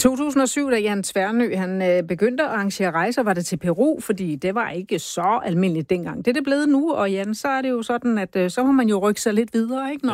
2007, da Jan Tværnø han begyndte at arrangere rejser, var det til Peru, fordi det var ikke så almindeligt dengang. Det er det blevet nu, og Jan, så er det jo sådan, at så må man jo rykke sig lidt videre, ikke?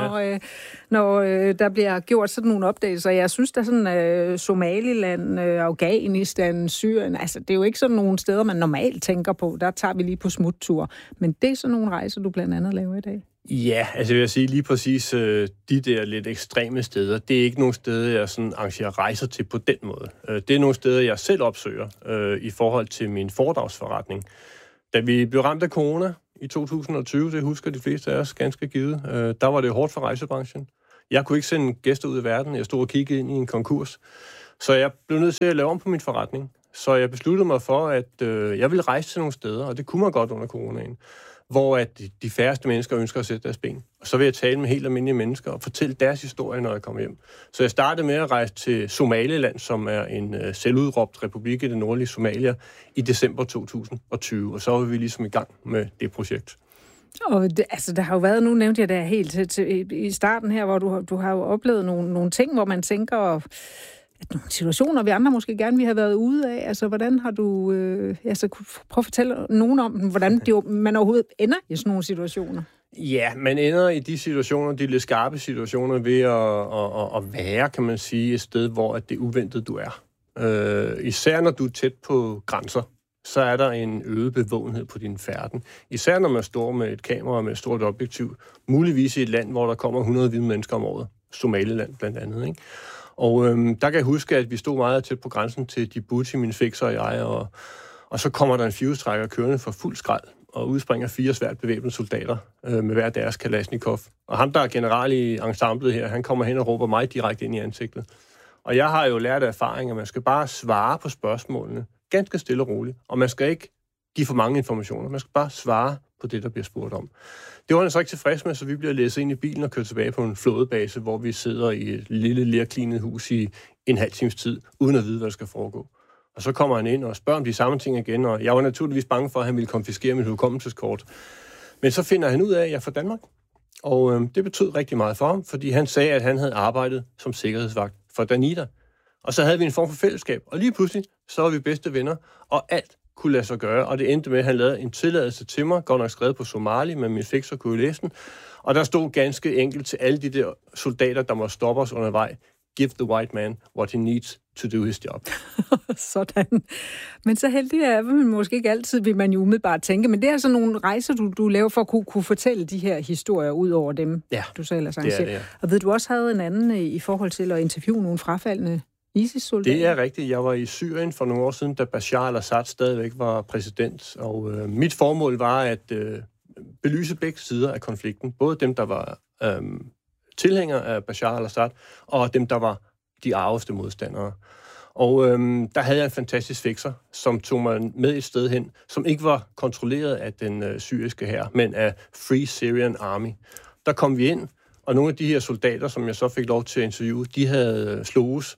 Når der bliver gjort sådan nogle opdagelser. Jeg synes, der er sådan Somaliland, Afghanistan, Syrien, altså det er jo ikke sådan nogle steder, man normalt tænker på. Der tager vi lige på smuttur. Men det er sådan nogle rejser, du blandt andet laver i dag. Ja, altså jeg vil sige lige præcis, de der lidt ekstreme steder, det er ikke nogle steder, jeg sådan arrangerer rejser til på den måde. Det er nogle steder, jeg selv opsøger i forhold til min foredragsforretning. Da vi blev ramt af corona i 2020, det husker de fleste af os ganske givet, der var det hårdt for rejsebranchen. Jeg kunne ikke sende gæster ud i verden, jeg stod og kiggede ind i en konkurs. Så jeg blev nødt til at lave om på min forretning. Så jeg besluttede mig for, at jeg ville rejse til nogle steder, og det kunne man godt under coronaen, hvor at de færreste mennesker ønsker at sætte deres ben. Og så vil jeg tale med helt almindelige mennesker og fortælle deres historie, når jeg kommer hjem. Så jeg startede med at rejse til Somaliland, som er en selvudråbt republik i det nordlige Somalia, i december 2020. Og så var vi ligesom i gang med det projekt. Og der har jo været, nu nævnte jeg det helt i starten her, hvor du har jo oplevet nogle ting, hvor man tænker, at nogle situationer, vi andre måske gerne vil have været ude af. Altså, hvordan har du... prøv at fortælle nogen om, hvordan man overhovedet ender i sådan nogle situationer. Ja, man ender i de situationer, de lidt skarpe situationer, ved at være, kan man sige, et sted, hvor det er uventet, du er. Især når du er tæt på grænser, så er der en øget bevågenhed på din færden. Især når man står med et kamera og med et stort objektiv, muligvis i et land, hvor der kommer 100 hvide mennesker om året. Somaliland blandt andet, ikke? Og der kan jeg huske, at vi stod meget tæt på grænsen til Djibouti, min fikser og jeg, og så kommer der en firehjulstrækker kørende for fuld skrald, og udspringer 4 svært bevæbnede soldater med hver deres Kalashnikov. Og ham, der er general i ensemblet her, han kommer hen og råber mig direkte ind i ansigtet. Og jeg har jo lært af erfaring, at man skal bare svare på spørgsmålene, ganske stille og roligt, og man skal ikke give for mange informationer, man skal bare svare på det, der bliver spurgt om. Det var han så ikke tilfreds med, så vi bliver læsset ind i bilen og kørt tilbage på en flådebase, hvor vi sidder i et lille lerklinet hus i en halv times tid, uden at vide, hvad der skal foregå. Og så kommer han ind og spørger om de samme ting igen, og jeg var naturligvis bange for, at han ville konfiskere mit hukommelseskort. Men så finder han ud af, at jeg er fra Danmark. Og det betød rigtig meget for ham, fordi han sagde, at han havde arbejdet som sikkerhedsvagt for Danida. Og så havde vi en form for fællesskab, og lige pludselig, så var vi bedste venner, og alt kunne lade sig gøre, og det endte med, at han lavede en tilladelse til mig, godt nok skrevet på somali, men min fikser kunne jo læse den, og der stod ganske enkelt til alle de der soldater, der må stoppe os undervej, give the white man what he needs to do his job. Sådan. Men så heldig er man måske ikke altid, vil man jo umiddelbart tænke, men det er altså nogle rejser, du laver for at kunne fortælle de her historier ud over dem, du selv har sagt. Ja. Og ved du også havde en anden i forhold til at interviewe nogle frafaldne ISIS-soldater? Det er rigtigt. Jeg var i Syrien for nogle år siden, da Bashar al-Assad stadigvæk var præsident, og mit formål var at belyse begge sider af konflikten. Både dem, der var tilhængere af Bashar al-Assad, og dem, der var de arveste modstandere. Og der havde jeg en fantastisk fikser, som tog mig med et sted hen, som ikke var kontrolleret af den syriske hær, men af Free Syrian Army. Der kom vi ind, og nogle af de her soldater, som jeg så fik lov til at interviewe, de havde sloges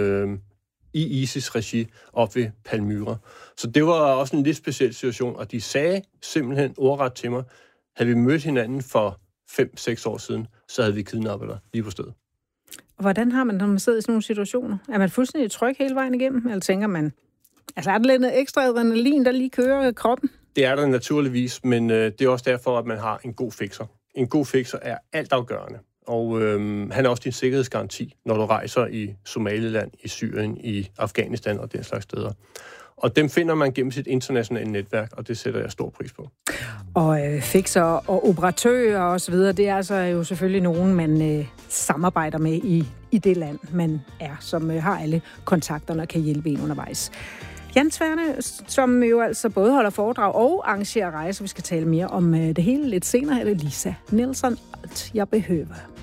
i ISIS-regi op ved Palmyra. Så det var også en lidt speciel situation, og de sagde simpelthen ordret til mig, havde vi mødt hinanden for 5-6 år siden, så havde vi kidnappet dig lige på stedet. Og hvordan har man, når man sidder i sådan nogle situationer? Er man fuldstændig tryg hele vejen igennem, eller tænker man, altså er der lidt ekstra adrenalin, der lige kører kroppen? Det er der naturligvis, men det er også derfor, at man har en god fikser. En god fikser er altafgørende. Og han er også din sikkerhedsgaranti, når du rejser i Somaliland, i Syrien, i Afghanistan og den slags steder. Og dem finder man gennem sit internationale netværk, og det sætter jeg stor pris på. Og fikser og operatører og så videre, det er altså jo selvfølgelig nogen, man samarbejder med i det land, man er, som har alle kontakterne og kan hjælpe en undervejs. Jan Tværnø, som jo altså både holder foredrag og arrangerer rejser. Vi skal tale mere om det hele lidt senere. Er det Lisa Nielsen, alt jeg behøver.